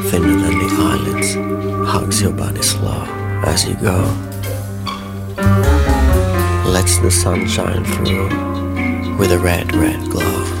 thinner than the eyelids, hugs your body slow as you go. Lets the sun shine through with a red, red glow.